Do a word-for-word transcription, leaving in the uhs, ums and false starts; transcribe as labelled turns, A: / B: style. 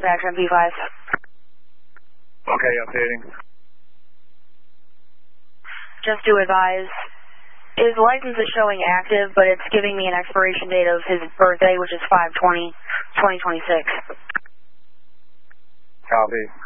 A: dispatch M P five.
B: Okay, updating.
A: Just to advise, his license is showing active, but it's giving me an expiration date of his birthday, which is five twenty twenty twenty-six.
B: Copy.